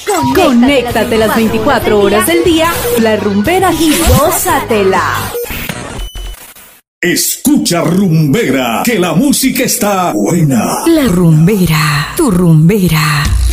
Conéctate las 24 horas del día, La Rumbera y gózatela. Escucha Rumbera, que la música está buena. La Rumbera, tu rumbera.